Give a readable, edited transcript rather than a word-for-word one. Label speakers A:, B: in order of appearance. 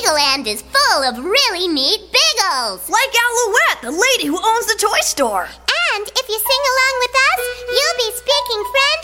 A: Biggleland is full of really neat Biggles.
B: Like Alouette, the lady who owns the toy store.
A: And if you sing along with us, you'll be speaking French